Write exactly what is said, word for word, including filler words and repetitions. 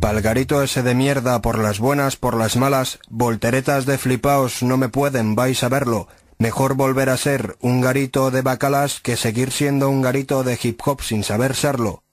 Pa'l garito ese de mierda, por las buenas, por las malas, volteretas de flipaos no me pueden, vais a verlo. Mejor volver a ser un garito de bacalas que seguir siendo un garito de hip hop sin saber serlo.